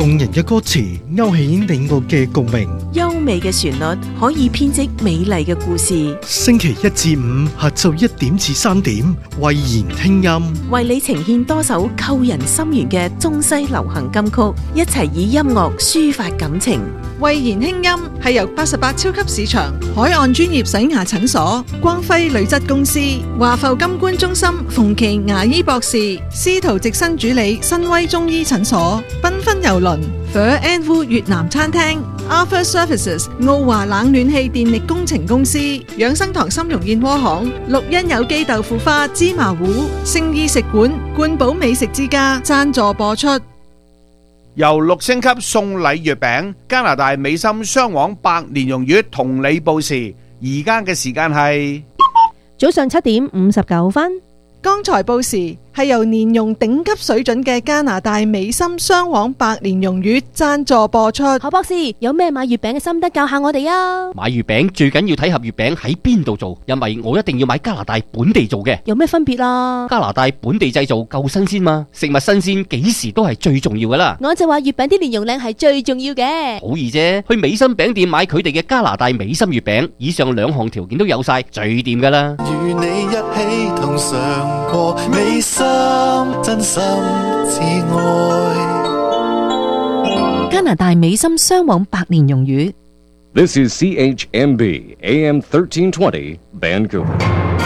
動人嘅歌詞勾起你我嘅共鳴， 優美嘅旋律可以編織美麗嘅故事。 星期一至五下晝1點至3點，慧言聽音， 為你呈現多首扣人心弦嘅中西流行金曲，一齊以音樂抒發感情。 慧言輕音係由88超級市場、海岸專業洗牙診所、光輝鋁質公司、華埠金冠中心、馮琦牙醫博士、司徒直生主理新威中醫診所、繽紛郵輪、Phở and Vu 越南餐廳、Arthur Services 奧華冷暖氣電力工程公司、養生堂參茸燕窩行、綠茵有機豆腐花芝麻糊、聖意食館、冠寶美食之家贊助播出。 由6星級送禮月餅，加拿大美心雙黃白蓮蓉月同你報時，而家嘅時間係早上7點59分。 剛才報時係由蓮蓉頂級水準嘅加拿大美心雙黃白蓮蓉月贊助播出。 何博士有咩買月餅嘅心得教下我哋啊？ 買月餅最緊要睇盒月餅喺邊度做，因為我一定要買加拿大本地做嘅。 有咩分別啊？ 加拿大本地製造夠新鮮嘛，食物新鮮幾時都係最重要噶啦。 我就話月餅啲蓮蓉靚係最重要嘅。 好易啫，去美心餅店買佢哋嘅加拿大美心月餅，以上2項條件都有晒，最掂噶啦。 與你一起同嘗過美心真心至愛。 加拿大美心雙黃白蓮蓉月。 This is CHMB AM 1320 Vancouver。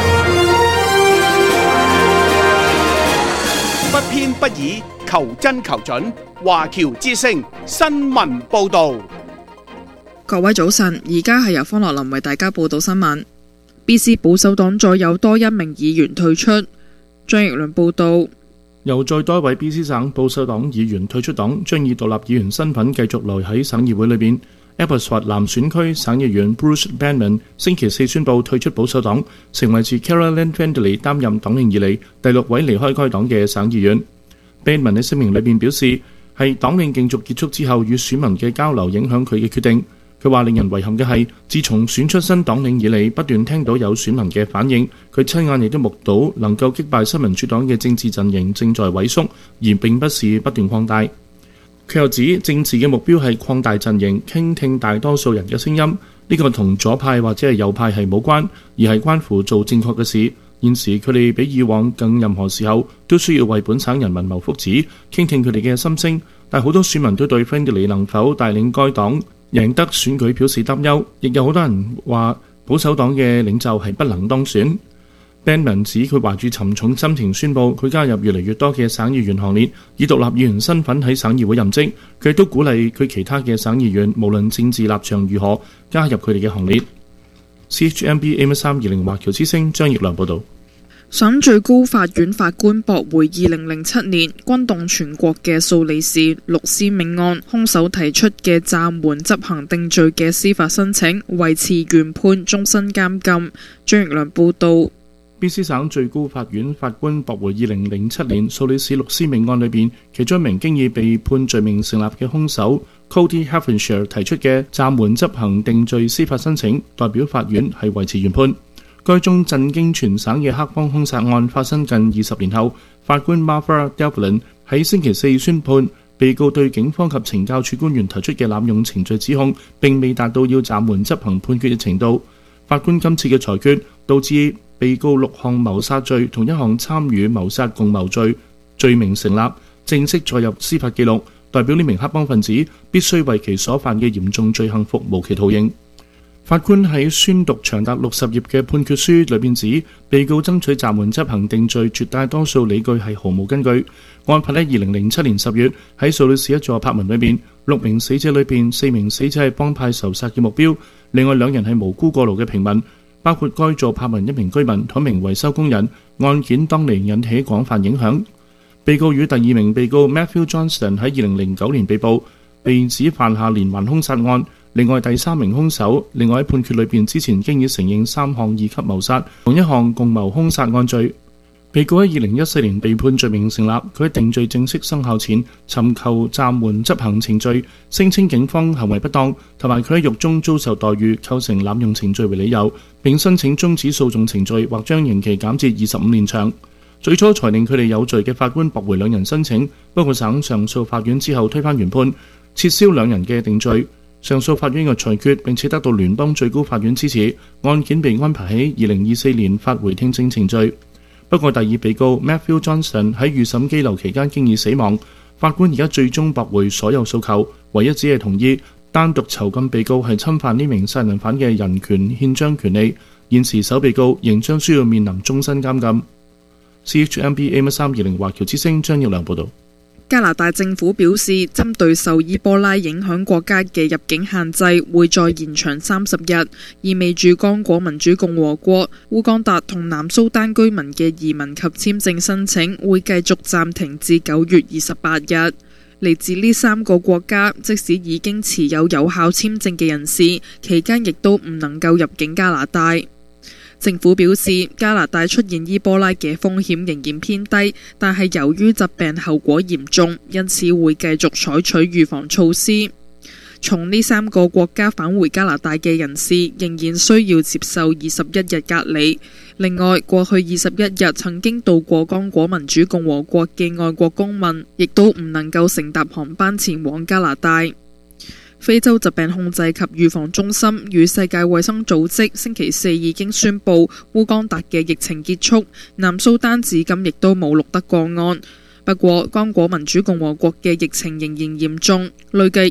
不偏不倚，求真求準，華僑之聲新聞報道。 各位早晨，而家係由方樂林為大家報道新聞。BC 保守黨再有多1名議員退出。張奕倫報道， 又再多一位 BC 省保守黨議員退出黨，將以獨立議員身份繼續留喺省議會裏邊。Abbotsford 南選區省議員 Bruce Bandman 星期4宣布退出保守黨，成為自 Caroline Findlay 擔任黨領以嚟第6位離開該黨嘅省議員。Bandman 喺聲明裏邊表示，係黨領競逐結束之後與選民嘅交流影響佢嘅決定。佢話令人遺憾嘅係，自從選出新黨領以嚟，不斷聽到有選民嘅反應，佢親眼亦都目睹能夠擊敗新民主黨嘅政治陣營正在萎縮，而並不是不斷擴大。佢又指政治嘅目標係擴大陣營，傾聽大多數人嘅聲音，呢個同左派或者係右派係冇關，而係關乎做正確嘅事。現時佢哋比以往更任何時候都需要為本省人民謀福祉，傾聽佢哋嘅心聲，但好多選民都對 Findlay 能否帶領該黨贏得選舉表示擔憂，亦有好多人話保守黨嘅領袖係不能當選。Bandman 指佢懷住沉重心情宣布佢加入越嚟越多嘅省議員行列，以獨立議員身份喺省議會任職。佢亦都鼓勵佢其他嘅省議員，無論政治立場如何，加入佢哋嘅行列。CHMB AM320 華僑之聲張奕良報導。 省最高法院法官駁回2007年轟動全國嘅蘇黎世六屍命案兇手提出嘅暫緩執行定罪嘅司法申請，維持原判終身監禁。張奕良報導。 BC 省最高法院法官駁回2007年蘇黎世六屍命案裏邊其中一名經已被判罪名成立嘅兇手 Cody Havenshire 提出嘅暫緩執行定罪司法申請，代表法院係維持原判。該宗震驚全省嘅黑幫兇殺案發生近20年後，法官 Martha Devlin 喺星期4宣判，被告對警方及懲教署官員提出嘅濫用程序指控並未達到要暫緩執行判決嘅程度。法官今次嘅裁決導致被告6項謀殺罪同1項參與謀殺共謀罪罪名成立，正式載入司法記錄，代表呢名黑幫分子必須為其所犯嘅嚴重罪行服無期徒刑。法官喺宣讀長達60頁嘅判決書裏邊指，被告爭取暫緩執行定罪絕大多數理據係毫無根據。案發喺2007年10月喺蘇黎世一座柏文裏邊，6名死者裏邊4名死者係幫派仇殺嘅目標，另外2人係無辜過勞嘅平民，包括該座柏文1名居民同1名維修工人。案件當年引起廣泛影響。被告與第2名被告 Matthew Johnston 喺2009年被捕，被指犯下連環兇殺案。另外第3名兇手，另外喺判決裏邊之前經已承認3項2級謀殺同1項共謀兇殺案罪。被告喺2014年被判罪名成立，佢喺定罪正式生效前尋求暫緩執行程序，聲稱警方行為不當，同埋佢喺獄中遭受待遇構成濫用程序為理由，並申請終止訴訟程序或將刑期減至25年長。 最初裁定佢哋有罪嘅法官駁回兩人申請，不過省上訴法院之後推翻原判，撤銷兩人嘅定罪。上訴法院嘅裁決並且得到聯邦最高法院支持，案件被安排喺2024年發回聽證程序。不過第二被告 Matthew Johnston 喺預審羈留期間經已死亡，法官而家最終駁回所有訴求，唯一只係同意單獨囚禁被告係侵犯呢名殺人犯嘅人權憲章權利。現時首被告仍將需要面臨終身監禁。CHMB AM320 華僑之聲張耀良報導。 加拿大政府表示，針對受伊波拉影響國家嘅入境限制會再延長30日，意味住剛果民主共和國、烏干達同南蘇丹居民嘅移民及簽證申請會繼續暫停至9月28日。嚟自呢3個國家，即使已經持有有效簽證嘅人士，期間亦都唔能夠入境加拿大。政府表示，加拿大出現伊波拉嘅風險仍然偏低，但係由於疾病後果嚴重，因此會繼續採取預防措施。從呢3個國家返回加拿大嘅人士仍然需要接受21日隔離。另外，過去21日曾經到過剛果民主共和國嘅外國公民，亦都唔能夠乘搭航班前往加拿大。非洲疾病控制及預防中心與世界衛生組織星期4已經宣布烏干達嘅疫情結束，南蘇丹至今亦都冇錄得個案。不過，剛果民主共和國嘅疫情仍然嚴重，累計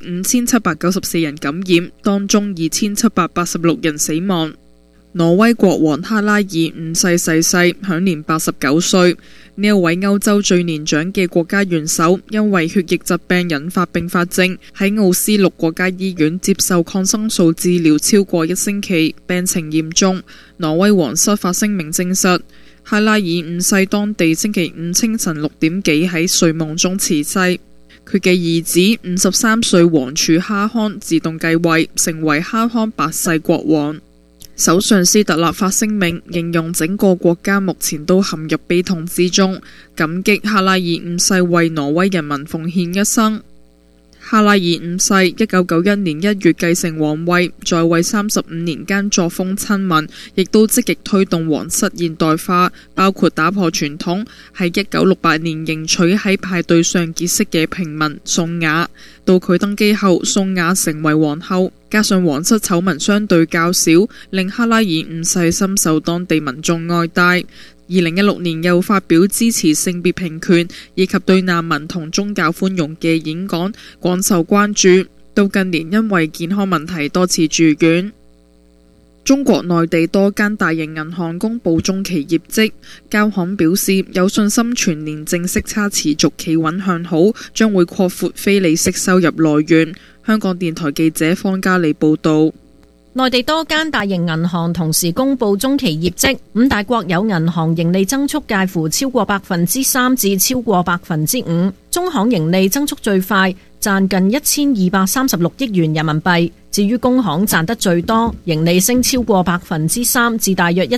5794人感染，當中2786人死亡。挪威國王哈拉爾5世逝世，享年89歲。呢一位歐洲最年長嘅國家元首，因為血液疾病引發併發症，喺奧斯陸國家醫院接受抗生素治療超過1星期，病情嚴重。挪威皇室發聲明證實，哈拉爾5世當地星期5清晨6點幾喺睡夢中辭世。佢嘅兒子53歲王儲哈康自動繼位，成為哈康8世國王。首相斯特勒發聲明，形容整個國家目前都陷入悲痛之中，感激哈拉爾5世為挪威人民奉獻一生。哈拉爾5世1991年1月繼承皇位，在位35年間作風親民，亦都積極推動皇室現代化，包括打破傳統，喺1968年迎娶喺派對上結識嘅平民宋雅。到佢登基後，宋雅成為皇后，加上皇室醜聞相對較少，令哈拉爾5世深受當地民眾愛戴。2016年又發表支持性別平權以及對難民同宗教寬容嘅演講，廣受關注。到近年因為健康問題多次住院。中國內地多間大型銀行公布中期業績，交行表示有信心全年淨息差持續企穩向好，將會擴闊非利息收入來源。香港電台記者方嘉利報導。 內地多間大型銀行同時公布中期業績，5大國有銀行盈利增速介乎超過3%至超過5%，中行盈利增速最快，賺近1236億元人民幣。至於工行賺得最多，盈利升超過3%至大約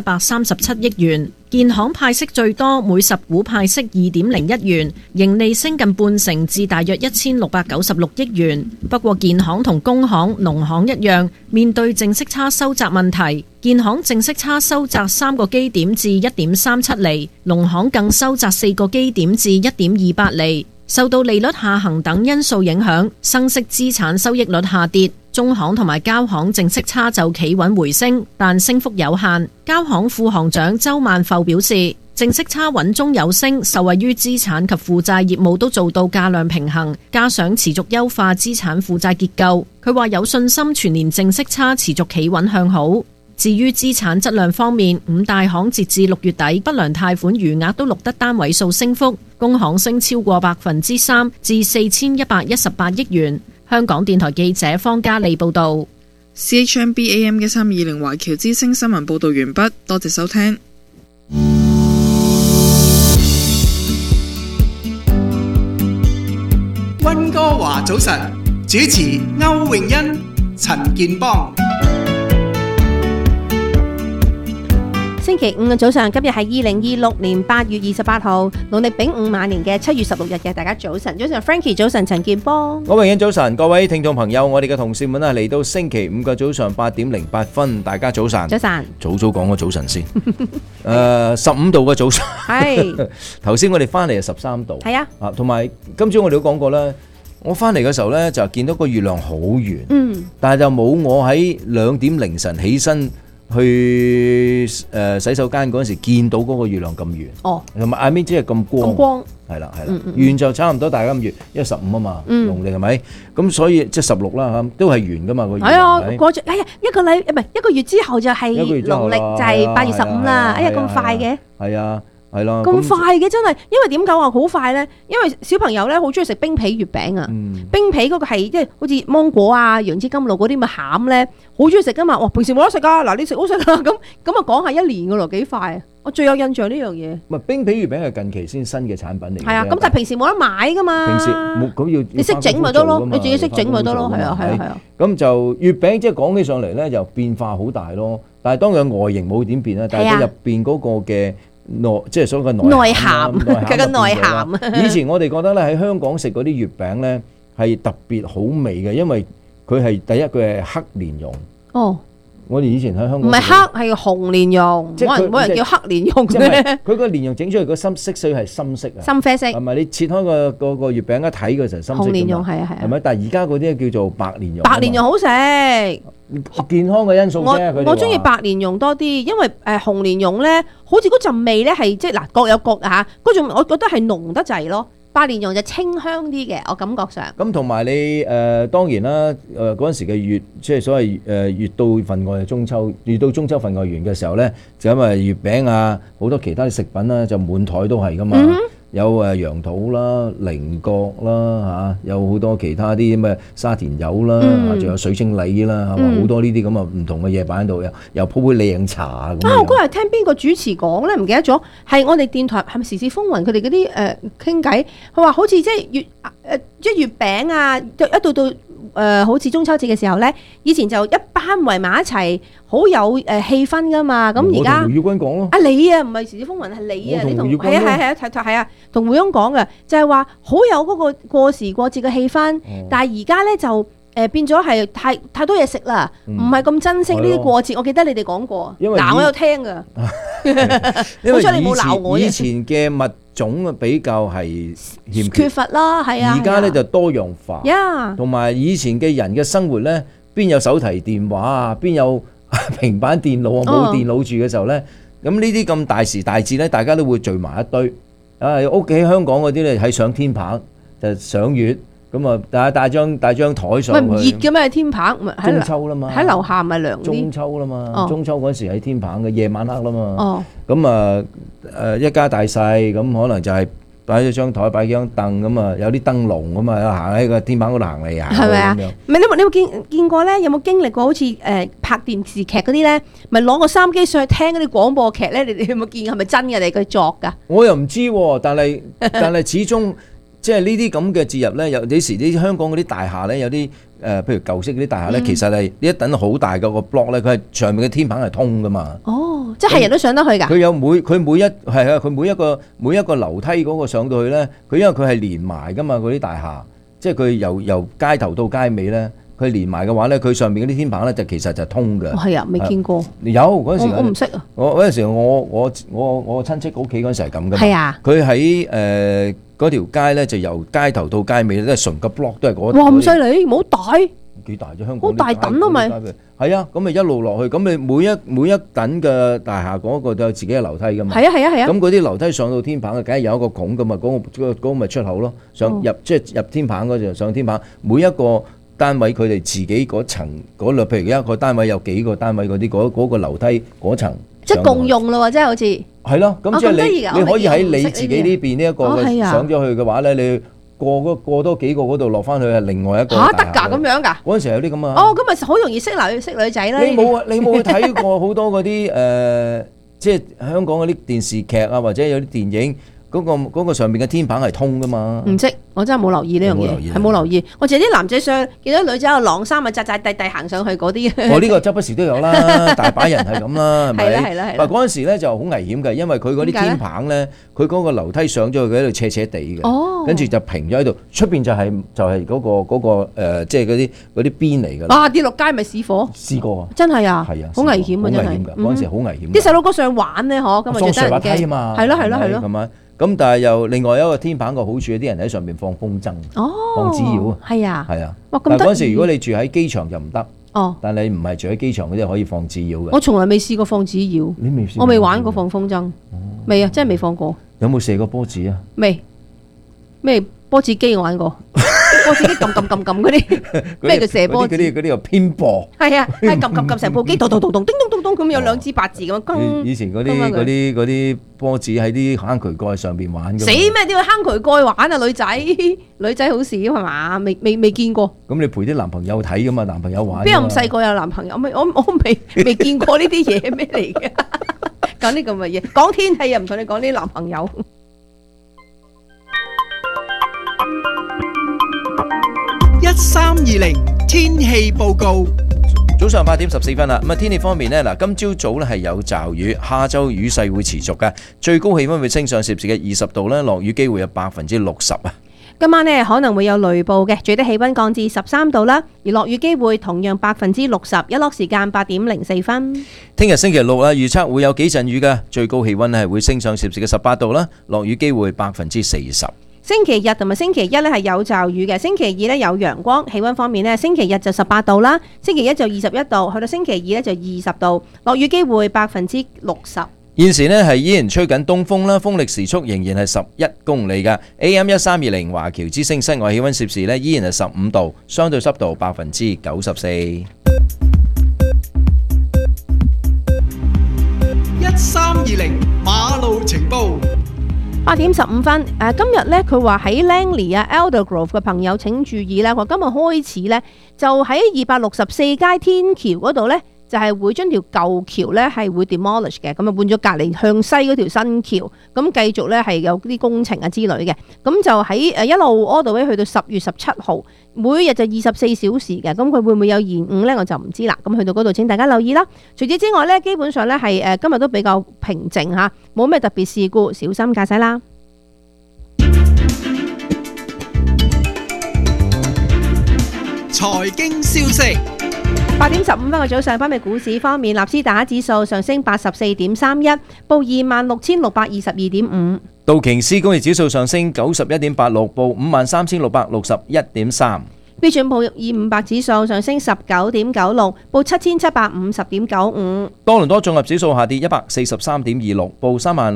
1737億元。建行派息最多，每10股派息2.01元，盈利升近半成至大約1696億元。不過建行同工行、農行一樣，面對淨息差收窄問題。建行淨息差收窄3個基點至1.37厘，農行更收窄4個基點至1.28厘。受到利率下行等因素影響，生息資產收益率下跌。中行同埋交行淨息差就企穩回升，但升幅有限。交行副行長周萬阜表示，淨息差穩中有升，受惠於資產及負債業務都做到價量平衡，加上持續優化資產負債結構。佢話有信心全年淨息差持續企穩向好。至於資產質量方面，5大行截至6月底不良貸款餘額都錄得單位數升幅，工行升超過3%至4118億元。香港電台記者方嘉利報導。 CHMB AM1320 華僑之聲新聞報導完畢，多謝收聽。 溫哥華早晨，主持歐永欣、陳健邦。 星期五嘅早上，今日係2026年8月28號，農曆丙午晚年嘅7月16日嘅，大家早晨，早晨 Frankie， 早晨陳健邦， 我榮欣早晨，各位聽眾朋友，我哋嘅同事們啊，嚟到星期五嘅早上8點08分，大家早晨， 早晨， 早講個早晨先，15度嘅早晨， 係， 頭先我哋翻嚟係13度， 係啊， 同埋今朝我哋都講過啦。我翻嚟嘅時候呢，就見到個月亮好圓，但係就冇我喺2點凌晨起身去洗手間嗰陣時見到嗰個月亮咁圓，同埋I mean即係咁光，係啦，圓就差唔多大家咁圓，因為15啊嘛，農曆係咪？咁所以即係16啦，都係圓噶嘛個月亮。係啊，過咗一個月之後就係農曆就係8月15啦，哎呀咁快嘅。係啊。係咯，咁快嘅真係，因為點解話好快咧？因為小朋友咧好中意食冰皮月餅啊，冰皮嗰個係即係好似芒果啊、楊枝甘露嗰啲咁嘅餡咧，好中意食噶嘛。哇，平時冇得食噶，嗱你食好食啦，咁啊講係1年噶咯，幾快啊！我最有印象呢樣嘢。唔係冰皮月餅係近期先新嘅產品嚟嘅。係啊，咁但係平時冇得買噶嘛。平時冇咁要你識整咪得咯，你自己識整咪得咯，係啊。咁就月餅即係講起上嚟咧，就變化好大咯。但係當然外形冇點變啦，但係佢入邊嗰個嘅。即係所謂嘅內涵，佢嘅內涵。以前我哋覺得咧喺香港食嗰啲月餅咧係特別好味嘅，因為佢係第一佢係黑蓮蓉。哦，我哋以前喺香港唔係黑係紅蓮蓉，冇人叫黑蓮蓉嘅。佢個蓮蓉整出嚟個色水係深色啊，深啡色。係咪你切開個月餅一睇嘅時候深色？紅蓮蓉係啊係啊。係咪？但係而家嗰啲叫做白蓮蓉。白蓮蓉好食。健康嘅因素啫，我中意白蓮蓉多啲，因為紅蓮蓉咧，好似嗰陣味咧係即係嗱各有各嚇，嗰種我覺得係濃得滯咯。白蓮蓉就清香啲嘅，我感覺上。咁同埋你當然啦，嗰陣時嘅月即係所謂月到分外中秋，月到中秋分外圓嘅時候咧，就因為月餅啊好多其他嘅食品啦，就滿台都係噶嘛。有羊肚啦、菱角啦嚇，有好多其他啲咩沙田柚啦，仲有水晶梨啦，係嘛好多呢啲咁啊唔同嘅嘢擺喺度，又鋪杯靚茶咁。我嗰日聽邊個主持講咧，唔記得咗，係我哋電台係咪時事風雲佢哋嗰啲傾偈，佢話好似即係月餅啊，一到好似中秋節嘅時候咧，以前就一班圍埋一齊，好有氣氛噶嘛。咁而家胡耀君講咯，你啊唔係時事風雲係你啊，你同係啊，同胡翁講嘅就係話好有嗰個過時過節嘅氣氛，但係而家咧就變咗係太多嘢食啦，唔係咁珍惜呢啲過節。我記得你哋講過，嗱我有聽噶，好彩你冇鬧我。以前嘅物種比較係缺乏啦，係啊。而家咧就多樣化，同埋以前嘅人嘅生活咧，邊有手提電話啊，邊有平板電腦啊，冇電腦住嘅時候咧，咁呢啲咁大時大節咧，大家都會聚埋一堆。屋企香港嗰啲咧係上天棚就賞月，咁啊帶張台上去。唔熱嘅咩？天棚中秋啦嘛，喺樓下咪涼啲。中秋啦嘛，中秋嗰時喺天棚嘅夜晚黑啦嘛。咁啊一家大細咁可能就係擺咗張台，擺幾張凳咁啊，有啲燈籠咁啊，行喺個天棚嗰度行嚟行去。係咪啊？唔係你有見過咧？有冇經歷過好似拍電視劇嗰啲咧？咪攞個收音機上去聽嗰啲廣播劇咧？你哋有冇見？係咪真嘅？你佢作㗎？我又唔知喎，但係始終。即係呢啲咁嘅節日咧，有時啲香港嗰啲大廈咧，有啲譬如舊式嗰啲大廈咧，其實係呢一等好大嘅個 block 咧，佢係上面嘅天棚係通噶嘛。哦，即係人都上得去㗎。佢有佢每一個樓梯嗰個上到去咧，佢因為佢係連埋㗎嘛，嗰啲大廈，即係佢由街頭到街尾咧，佢連埋嘅話咧，佢上面嗰啲天棚咧就其實就通嘅。係啊，未見過。有嗰陣時我唔識啊。嗰陣時我親戚屋企嗰陣時係咁㗎嘛。係啊。佢喺嗰條街咧就由街頭到街尾咧，純個 block 都係嗰度。哇！咁犀利，冇大幾大啫？香港好大等啊咪。係啊，咁咪一路落去，咁你每一等嘅大廈嗰個都有自己嘅樓梯㗎嘛。係啊係啊係啊。咁嗰啲樓梯上到天棚嘅，梗係有一個孔㗎嘛，嗰個咪出口咯。即係入天棚嗰陣上天棚，每一個單位佢哋自己嗰層嗰類，譬如一個單位有幾個單位嗰啲，嗰個樓梯嗰層。即係共用咯喎，即係好似係咯，咁即係你可以喺你自己呢邊呢一個上咗去嘅話咧，你過多幾個嗰度落翻去係另外一個嚇得㗎咁樣㗎？嗰陣時有啲咁啊！哦，咁咪好容易識女仔啦！你冇去睇過好多嗰啲即係香港嗰啲電視劇啊，或者有啲電影嗰個上面嘅天棚係通噶嘛？ 唔識，我真係冇留意呢樣嘢，係冇留意。我淨係啲男仔上見到女仔有晾衫啊，扎扎地行上去嗰啲。 呢個周不時都有啦，大把人係咁啦，係咪？ 係啦。 嗱嗰陣時咧就好危險嘅，因為佢嗰啲天棚咧，佢嗰個樓梯上咗去喺度斜斜地嘅，跟住就平咗喺度，出邊就係嗰個即係嗰啲邊嚟㗎啦。 跌落街咪死火？試過啊！ 真係啊！ 係啊！ 好危險啊！真係嗰陣時好危險。 啲細佬哥上玩咧，嗬，咁咪就得人驚啊嘛。 係咯。 咁但係又另外一個天棚個好處，啲人喺上面放風箏，放紙鷂啊，係啊。但係嗰陣時如果你住喺機場就唔得，但係你唔係住喺機場嗰啲可以放紙鷂嘅。 我從來未試過放紙鷂， 你未試過？ 我未玩過放風箏，未啊，真係未放過。 有冇射過波子啊？ 未，咩波子機我玩過。波子機撳嗰啲，咩叫射波子？ 嗰啲又偏薄。 係啊，係撳成部機，咚咚咚咚，叮咚咚咚咁有兩支八字咁。 以前嗰啲波子喺啲坑渠蓋上邊玩嘅。 死咩都要坑渠蓋玩啊！女仔好少係嘛？未見過。 咁你陪啲男朋友睇噶嘛？男朋友玩。 邊有咁細個有男朋友？我未見過呢啲嘢咩嚟嘅？講呢咁嘅嘢，講天氣又唔同你講啲男朋友。 1320天氣報告。 早上8點14分啦。咁啊，天氣方面呢，嗱，今朝早咧係有驟雨，下晝雨勢會持續嘅，最高氣溫會升上攝氏嘅20度咧，落雨機會有60%啊。 今晚呢可能會有雷暴嘅，最低氣溫降至13度啦，而落雨機會同樣60%，日落時間8點04分。 聽日星期六啊，預測會有幾陣雨嘅，最高氣溫係會升上攝氏嘅18度啦，落雨機會40%。 星期日同埋星期一咧係有驟雨嘅，星期二咧有陽光，氣溫方面咧，星期日就18度啦，星期一就21度，去到星期二咧就20度，落雨機會60%。 現時呢係依然吹緊東風啦，風力時速仍然係11公里㗎。AM1320華僑之聲室外氣溫攝氏呢依然係15度，相對濕度94%。 1320馬路情報。 8點15分，今日咧佢話喺 Langley 啊 Aldergrove 嘅朋友請注意啦，我今日開始咧就喺264街天橋嗰度咧就係會將條舊橋咧係會 demolish 嘅，咁啊換咗隔離向西嗰條新橋，咁繼續咧係有啲工程啊之類嘅，咁就喺一路 all the way去到10月17號，每日就24小時嘅，咁佢會唔會有延誤咧我就唔知啦，咁去到嗰度請大家留意啦。除此之外咧，基本上咧係今日都比較平靜嚇，冇咩特別事故，小心駕駛啦。 財經消息。 8點15分嘅早上，北美股市方面，納斯達克指數上升84.31，報26,622.5； 道瓊斯工業指數上升91.86，報53,661.3； 標準普爾500指數上升19.96，報7,750.95； 多倫多綜合指數下跌143.26，報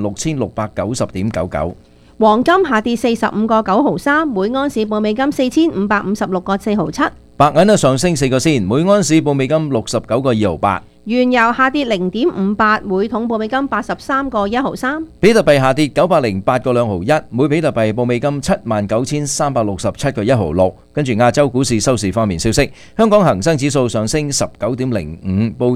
36,690.99。 黃金下跌45個9毫3，每安士報美金4,556個4毫7。 白銀啊上升4個仙，每安士報美金69個2毫8。 原油下跌0.58，每桶報美金83個1毫3。 比特幣下跌908個2毫1，每比特幣報美金79,367個1毫6。跟住亞洲股市收市方面消息，香港恒生指數上升19.05，報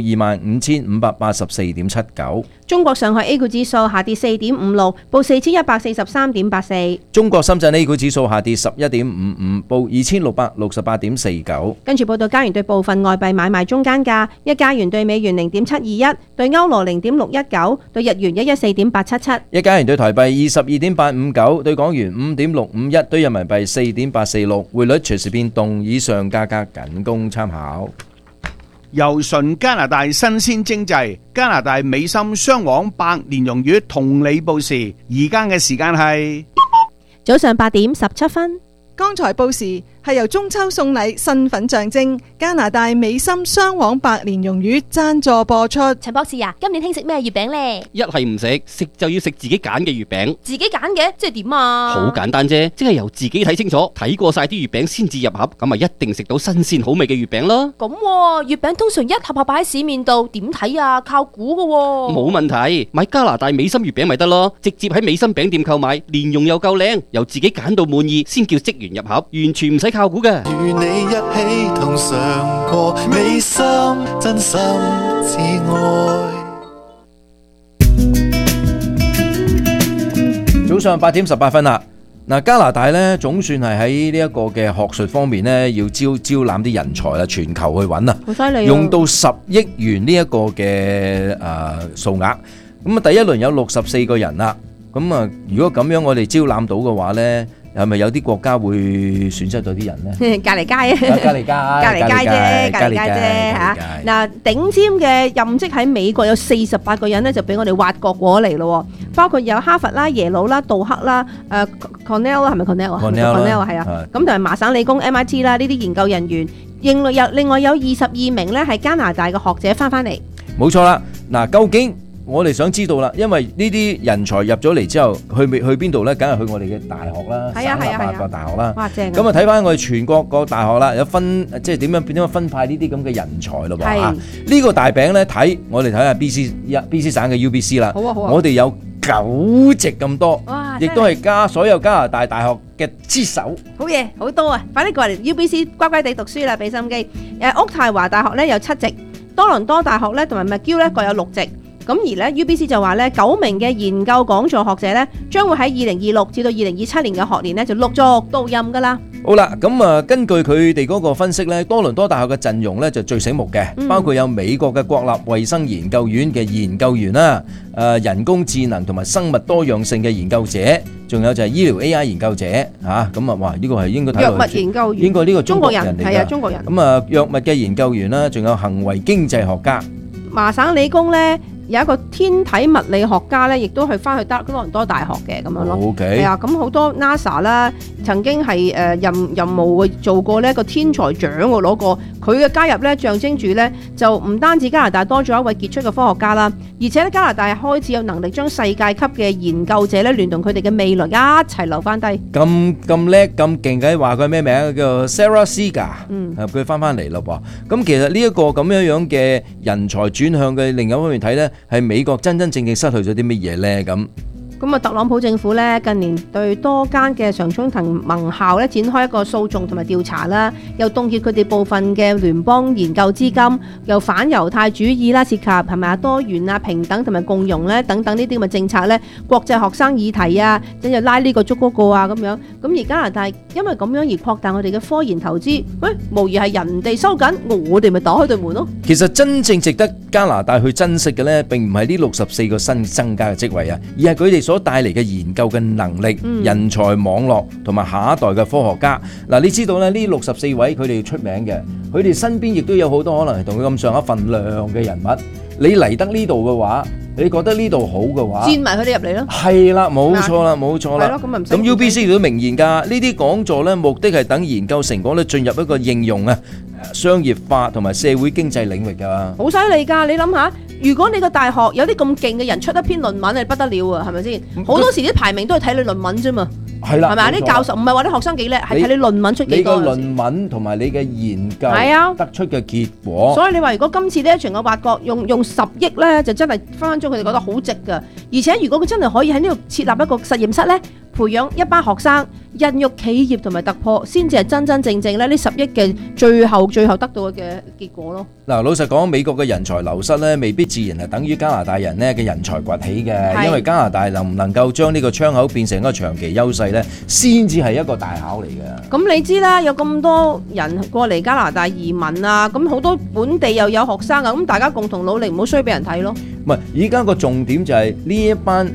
25,584.79。 中國上海 A 股指數下跌4.56，報4,143.84。 中國深圳 A 股指數下跌11.55，報2,668.49。跟住報道加元對部分外幣買賣中間價，一加元對美元0.721，對歐羅0.619，對日元114.877。 一加元對台幣22.859，對港元5.651，對人民幣4.846。匯率隨時變動，以上價格僅供參考。 由純加拿大新鮮精製加拿大美心雙黃白蓮蓉魚同你報時，而家嘅時間係早上8點17分。 剛才報時係由中秋送禮身份象徵加拿大美心雙黃白蓮蓉魚贊助播出。 陳博士啊，今年興食咩月餅呢？ 一係唔食，食就要食自己揀嘅月餅。 自己揀嘅即係點啊？ 好簡單啫，即係由自己睇清楚，睇過晒啲月餅先至入盒，咁咪一定食到新鮮好味嘅月餅咯。 咁月餅通常一盒盒擺喺市面度，點睇啊？靠估㗎喎。 冇問題，買加拿大美心月餅咪得咯，直接喺美心餅店購買，蓮蓉又夠靚，由自己揀到滿意先叫職員入盒，完全唔使靠估嘅。 與你一起同嘗過美心，真心至愛。 早早上8點18分啦。嗱，加拿大咧總算係喺呢一個嘅學術方面咧，要招攬啲人才啦，全球去揾啊， 好犀利啊！ 用到10億元呢一個嘅數額。咁啊，第一輪有64個人啦。咁啊，如果咁樣我哋招攬到嘅話咧，係咪有啲國家會損失咗啲人咧？ 隔離街啊， 隔離街啫嚇。嗱，頂尖嘅任職喺美國有48個人咧，就俾我哋挖角過嚟咯。包括有哈佛啦、耶魯啦、杜克啦、Cornell 啦，係咪 Cornell 啊 ？Cornell 係啊。咁同埋麻省理工 MIT 啦，呢啲研究人員，另外有22名咧係加拿大嘅學者翻嚟。 冇錯啦。嗱，究竟我哋想知道啦，因為呢啲人才入咗嚟之後，去邊度咧？梗係去我哋嘅大學啦，省立個大學啦。 哇，正！ 咁啊，睇翻我哋全國個大學啦，有分即係點樣分派呢啲咁嘅人才咯噃嚇。呢個大餅咧我哋睇下 BC 省嘅 UBC 啦。好啊。我哋有9席咁多，亦都係所有加拿大大學嘅之首。好嘢，好多啊！快啲過嚟 UBC 乖乖地讀書啦，俾心機。渥太華大學咧有7席，多倫多大學咧同埋 McGill 咧各有6席。咁而咧 UBC 就話咧9名嘅研究講座學者咧，將會喺2026至到2027年嘅學年咧就陸續到任噶啦。好啦，咁啊根據佢哋嗰個分析咧，多倫多大學嘅陣容咧就最醒目嘅，包括有美國嘅國立衛生研究院嘅研究員啦，人工智能同埋生物多樣性嘅研究者，仲有就係醫療 AI 研究者嚇。咁啊哇，呢個係應該睇藥物研究員， 應該呢個中國人嚟㗎， 係啊，中國人。 咁啊藥物嘅研究員啦，仲有行為經濟學家。 麻省理工咧有一個天體物理學家咧，亦都係翻去多倫多大學嘅咁樣咯。係啊，咁好多 NASA 啦，曾經係任務做過呢個天才獎喎，攞過。佢嘅加入咧，象徵住咧就唔單止加拿大多咗一位傑出嘅科學家啦，而且咧加拿大開始有能力將世界級嘅研究者咧聯動佢哋嘅未來一齊留翻低。 咁叻咁勁嘅話佢咩名？叫 Sarah Seeger。佢翻嚟咯噃。咁其實呢一個咁樣嘅人才轉向嘅另一方面睇咧，係美國真正失去咗啲乜嘢咧？咁啊，特朗普政府咧近年對多間嘅常春藤盟校咧展開一個訴訟同埋調查啦，又凍結佢哋部分嘅聯邦研究資金，又反猶太主義啦，涉及係咪多元啊、平等同埋共融咧等等呢啲咁嘅政策咧，國際學生議題啊，即係拉呢個捉嗰個啊咁樣。咁而加拿大因為咁樣而擴大我哋嘅科研投資，無疑係人哋收緊，我哋咪打開對門咯。 其實真正值得加拿大去珍惜嘅咧，並唔係呢64個新增加嘅職位啊，而係佢哋所帶嚟嘅研究嘅能力、人才網絡同埋下一代嘅科學家。嗱，你知道咧，呢64位佢哋出名嘅，佢哋身邊亦都有好多可能係同佢咁上下份量嘅人物。你嚟得呢度嘅話，你覺得呢度好嘅話，佔埋佢哋入嚟咯。係啦，冇錯啦，冇錯啦。咁 UBC 亦都明言㗎，呢啲講座咧，目的係等研究成果咧進入一個應用啊、商業化同埋社會經濟領域㗎。好犀利㗎！你諗下，如果你個大學有啲咁勁嘅人出一篇論文，係不得了啊，係咪先？好多時啲排名都係睇你論文啫嘛。係啦，係咪啊？啲教授唔係話啲學生幾叻，係睇你論文出幾多。你個論文同埋你嘅研究得出嘅結果。所以你話如果今次呢一場嘅挖角用10億咧，就真係分分鐘佢哋覺得好值㗎。而且如果佢真係可以喺呢度設立一個實驗室咧，培養一班學生，孕育企業同埋突破，先至係真真正正咧呢10億嘅最後得到嘅結果咯。嗱，老實講，美國嘅人才流失咧，未必自然係等於加拿大人咧嘅人才崛起嘅，因為加拿大能唔能夠將呢個窗口變成一個長期優勢咧，先至係一個大考嚟嘅。咁你知啦，有咁多人過嚟加拿大移民啊，咁好多本地又有學生啊，咁大家共同努力，唔好衰俾人睇咯。唔係，而家個重點就係呢一班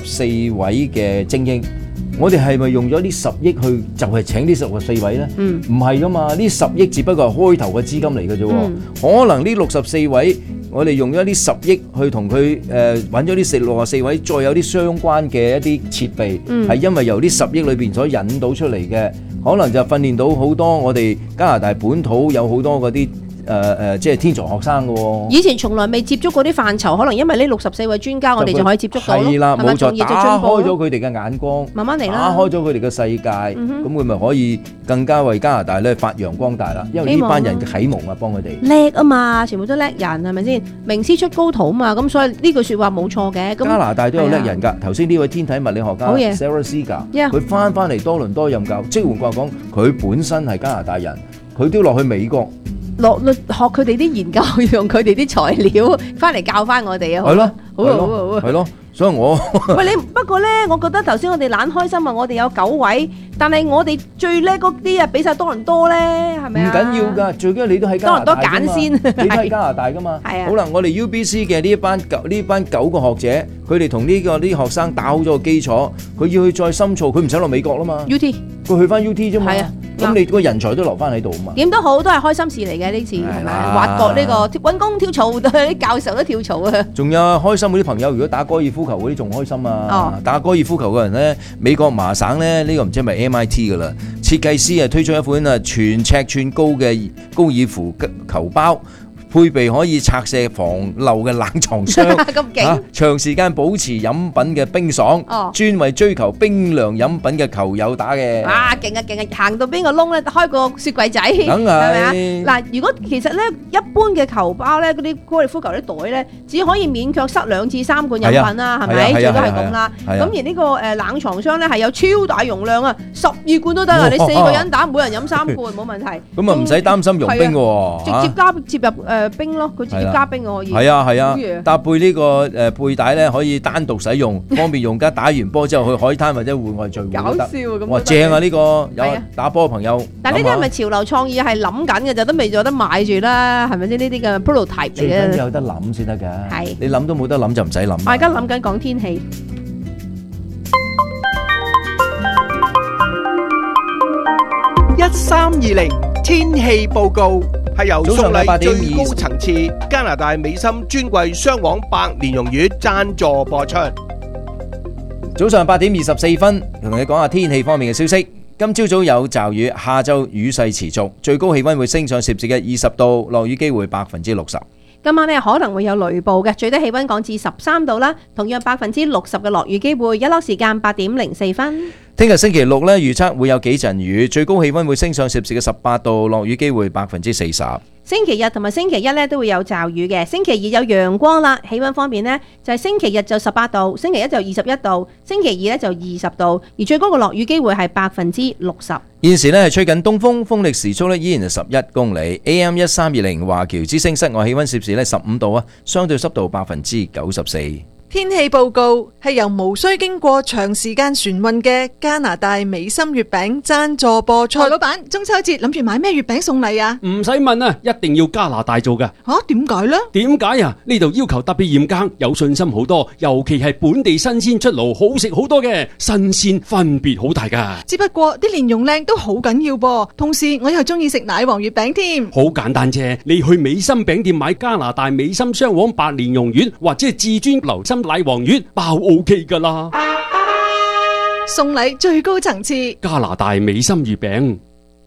64位嘅精英。我哋係咪用咗呢10億去就係請呢64位呢？唔係噶嘛，呢10億只不過係開頭嘅資金嚟嘅啫。可能呢64位，我哋用咗呢10億去同佢揾咗呢64位，再有啲相關嘅一啲設備，係因為由呢10億裏邊所引導出嚟嘅，可能就訓練到好多我哋加拿大本土有好多嗰啲。即係天才學生嘅喎。以前從來未接觸過啲範疇，可能因為呢64位專家，我哋就可以接觸到咯。係啦，冇錯，打開咗佢哋嘅眼光，慢慢嚟啦，打開咗佢哋嘅世界，咁佢咪可以更加為加拿大咧發揚光大啦。因為呢班人嘅啟蒙啊，幫佢哋叻啊嘛，全部都叻人係咪先？名師出高徒啊嘛，咁所以呢句説話冇錯嘅。加拿大都有叻人㗎。頭先呢位天體物理學家 Sarah Seeger，佢翻嚟多倫多任教，即係換句話講，佢本身係加拿大人，佢都落去美國。落學佢哋啲研究，用佢哋啲材料翻嚟教翻我哋啊！係咯，好啊，好啊，係咯。 所以我喂你不過咧，我覺得頭先我哋懶開心啊，我哋有9位，但係我哋最叻嗰啲啊，俾晒多倫多咧，係咪啊？ 唔緊要㗎，最緊要你都喺加拿大㗎嘛。 多倫多揀先， 你都喺加拿大㗎嘛。 係啊。 好啦，我哋 UBC 嘅呢班9個學者，佢哋同呢啲學生打好咗個基礎，佢要去再深造，佢唔使落美國啦嘛。 UT， 佢去翻 UT 啫嘛。 係啊。 咁你個人才都留翻喺度啊嘛。 點都好，都係開心事嚟嘅呢次，係咪？挖角呢個揾工跳槽，啲教授都跳槽啊！ 仲有開心嗰啲朋友，如果打高爾夫球嗰啲仲開心啊！打高爾夫球嘅人咧，美國麻省咧呢個唔知係咪 MIT 噶啦，設計師啊推出一款啊全尺寸高嘅高爾夫球包。配備可以拆卸防漏嘅冷藏箱， 咁勁， 長時間保持飲品嘅冰爽，專為追求冰涼飲品嘅球友打嘅。 哇，勁啊勁啊！行到邊個窿咧，開個雪櫃仔， 梗係咪啊？ 嗱，如果其實咧一般嘅球包咧，嗰啲高爾夫球啲袋咧，只可以勉強塞2至3罐飲品啦，係咪？最多係咁啦。咁而呢個冷藏箱咧係有超大容量啊，12罐都得啊！你4個人打，每人飲3罐冇問題。 咁啊唔使擔心融冰喎， 直接接入冰咯，佢自己加冰可以。 係啊，搭配呢個背帶咧，可以單獨使用，方便用家打完波之後去海灘或者戶外聚會都得。搞笑啊！咁哇，正啊！呢個有打波嘅朋友。 但係呢啲係咪潮流創意係諗緊嘅就都未有得買住啦，係咪先？呢啲嘅 prototype 嚟嘅。 最緊要有得諗先得㗎。係。你諗都冇得諗就唔使諗。 我而家諗緊講天氣。 1320天氣報告。係由送禮最高層次加拿大美心專櫃雙黃白蓮蓉月贊助播出。 早上8點24分，同你講下天氣方面嘅消息。今朝早有驟雨，下晝雨勢持續，最高氣溫會升上攝氏嘅20度，落雨機會60%。 今晚呢可能會有雷暴嘅，最低氣溫降至13度啦，同樣60%嘅落雨機會。日落時間8點04分。 聽日星期六呢，預測會有幾陣雨，最高氣溫會升上攝氏嘅18度，落雨機會40%。 星期日同埋星期一呢都會有驟雨嘅，星期二有陽光啦。氣溫方面呢，就係星期日就18度，星期一就21度，星期二呢就20度，而最高嘅落雨機會係60%。 現時呢係吹緊東風，風力時速呢依然係11公里。AM 1320華僑之聲室外氣溫攝氏呢15度啊，相對濕度94%。 天氣報告係由無需經過長時間船運嘅加拿大美心月餅贊助播出。老闆，中秋節諗住買咩月餅送禮啊？ 唔使問啊，一定要加拿大做㗎。 點解呢？ 點解啊？呢度要求特別嚴格，有信心好多，尤其係本地新鮮出爐，好食好多嘅，新鮮分別好大㗎。 只不過啲蓮蓉靚都好緊要噃，同時我又中意食奶黃月餅添。 好簡單啫，你去美心餅店買加拿大美心雙黃白蓮蓉月，或者係至尊流心奶黃月，爆 OK 噶啦。 送禮最高層次， 加拿大美心月餅。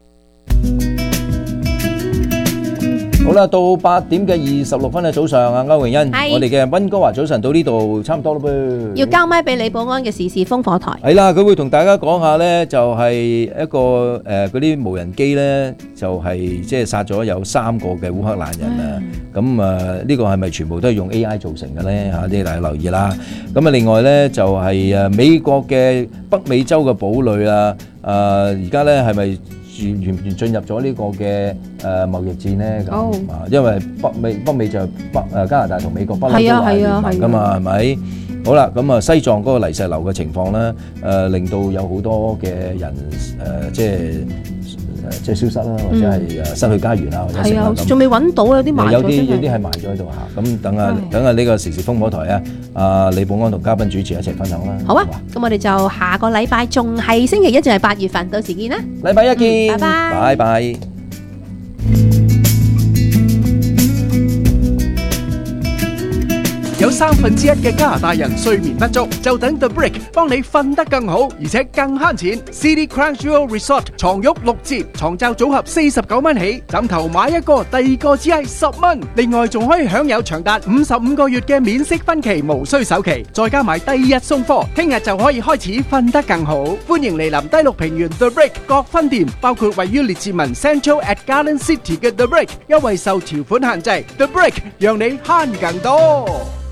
好啦，到8點嘅26分嘅早上啊，歐榮欣，我哋嘅溫哥華早晨到呢度差唔多啦噃。 要交咪俾李保安嘅時事烽火台。 係啦，佢會同大家講下呢，就係一個嗰啲無人機呢，就係即係殺咗有3個嘅烏克蘭人啊。咁呢個係咪全部都係用 AI 造成嘅呢？嚇，啲大家留意啦。咁啊，另外呢，就係美國嘅北美洲嘅堡壘啊，而家呢係咪完全進入咗呢個嘅貿易戰咧咁因為北美就加拿大同美國不嬲都係聯盟噶嘛，係咪？好啦，咁啊西藏嗰個泥石流嘅情況咧，令到有好多嘅人即係消失啦，或者係失去家園啊，或者成啊咁。仲未揾到有啲埋咗， 有啲係埋咗喺度嚇。咁等下呢個時事烽火台啊，李保安同嘉賓主持一齊分享啦。 好啊，咁我哋就下個禮拜仲係星期一，仲係8月份，到時見啦。 禮拜一見， 拜拜， 拜拜。 有1/3嘅加拿大人睡眠不足，就等 The Brick 幫你瞓得更好，而且更慳錢。City Crunchyroll Resort 床褥6折，床罩組合49蚊起，枕頭買一個，第二個只係10蚊。另外仲可以享有長達55個月嘅免息分期，無需首期，再加埋第2日送貨，聽日就可以開始瞓得更好。歡迎嚟臨第6平原 The Brick 各分店，包括位於列治文 Central at Garden City 嘅 The Brick， 優惠受條款限制。The Brick 讓你慳更多。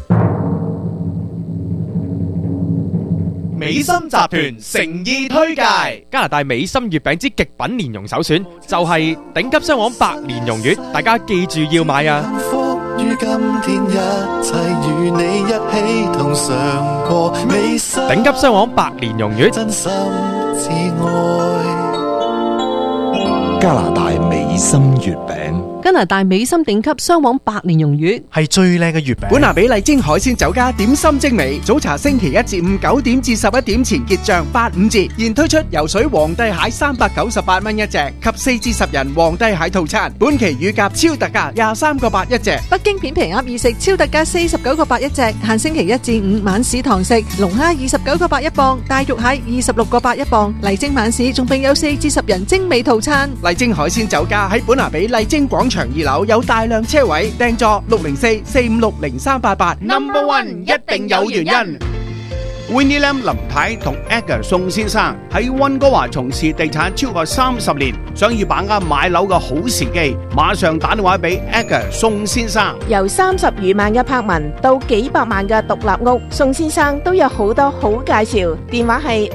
美心集團誠意推介加拿大美心月餅之極品蓮蓉首選，就係頂級雙黃白蓮蓉月，大家記住要買啊！ 於今天一切與你一起同嘗過美心。 頂級雙黃百年榕月， 真心至愛。 加拿大美心月餅， 加拿大美心頂級雙黃百年榕月係最靚嘅月餅。 本拿比麗晶海鮮酒家點心精美，早茶星期一至五9點至11點前結賬85折，現推出游水皇帝蟹398蚊一隻及4至10人皇帝蟹套餐，本期乳鴿超特價23個8一隻。 北京片皮鴨二食超特價49個8一隻，限星期一至五晚市堂食，龍蝦29個8一磅，大肉蟹26個8一磅。麗晶晚市仲並有4至10人精美套餐。 麗晶海鮮酒家喺本拿比麗晶廣場2樓有大量車位，訂座604-456-0388。 Number One 一定有原因。Winnie Lam 林太同 Edgar 宋先生喺溫哥華從事地產超過30年，想要把握買樓嘅好時機，馬上打電話俾 Edgar 宋先生。 由30餘萬嘅柏文到幾百萬嘅獨立屋，宋先生都有好多好介紹。電話係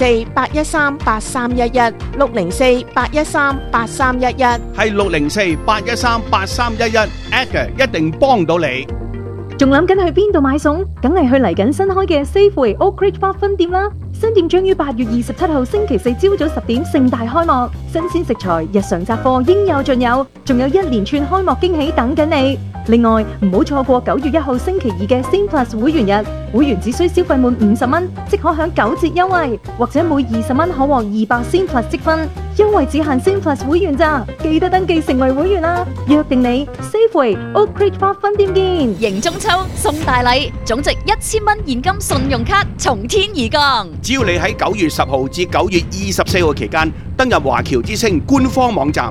604-813-8311 604-813-8311， 係604-813-8311 Edgar 一定幫到你。 仲諗緊去邊度買餸？梗係去嚟緊新開嘅 Safeway Oak Ridge Park 分店啦！新店將於8月27號星期四朝早10點盛大開幕，新鮮食材、日常雜貨應有盡有，仲有一連串開幕驚喜等緊你。另外，唔好錯過9月1號星期2嘅 Scene Plus 會員日，會員只需消費滿50蚊，即可享9折優惠，或者每20蚊可獲200 Scene Plus 積分。優惠只限 Scene Plus 會員咋，記得登記成為會員啦！約定你 Safeway Oak Ridge Park 分店見。 迎中秋送大禮，總值1000蚊現金信用卡從天而降。 只要你喺9月10號至9月24號期間登入華僑之星官方網站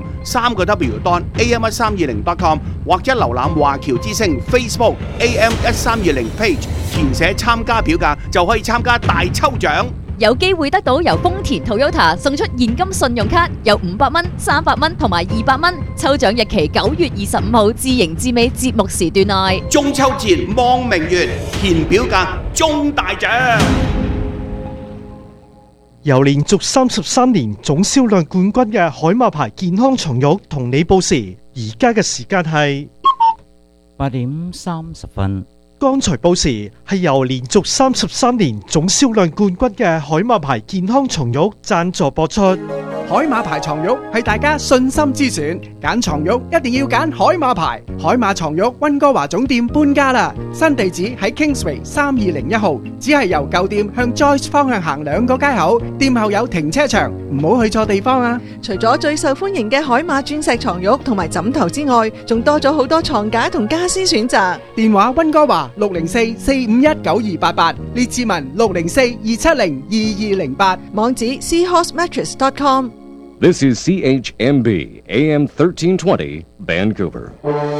3w.am1320.com 或者瀏覽華僑之星 Facebook AM1320 page， 填寫參加表格就可以參加大抽獎。 有機會得到由豐田 Toyota 送出現金信用卡，有500蚊、300蚊同埋200蚊。抽獎日期9月25號至迎至尾節目時段內。 中秋節望明月，填表格中大獎。 由連續33年總銷量冠軍嘅海馬牌健康床褥同你報時，而家嘅時間係 8點30分。 剛才報時係由連續33年總銷量冠軍嘅海馬牌健康床褥贊助播出。 海馬牌床褥係大家信心之選，揀床褥一定要揀海馬牌。海馬床褥溫哥華總店搬家啦，新地址喺 Kingsway 3201號，只係由舊店向 Joyce 方向行2個街口，店後有停車場，唔好去錯地方啊！ 除咗最受歡迎嘅海馬鑽石床褥同埋枕頭之外，仲多咗好多床架同家私選擇。 電話溫哥華604-451-9288，列治文604-270-2208， 網址 seahorsemattress.com。 This is CHMB AM 1320 Vancouver。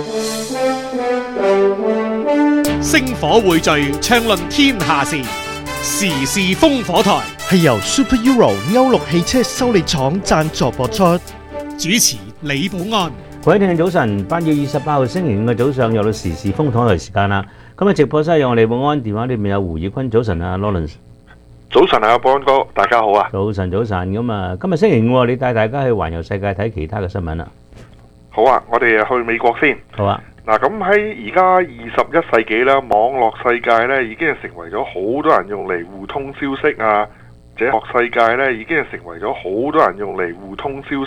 星火匯聚，暢論天下事，時事烽火台係由 Super Euro 歐陸汽車修理廠贊助播出。主持李寶安。 各位聽眾早晨，8月28號星期五嘅早上又到時事烽火台時間啦。今日直播室有我李寶安，電話裏面有胡業坤。早晨啊 Lawrence。 早晨啊，寶安哥，大家好啊！ 早晨，咁啊，今日星期五，你帶大家去環遊世界睇其他嘅新聞啦。 好啊，我哋去美國先。 好啊。 嗱，咁喺而家21世紀啦，網絡世界咧已經係成為咗好多人用嚟互通消息啊，或者學世界咧已經係成為咗好多人用嚟互通消息。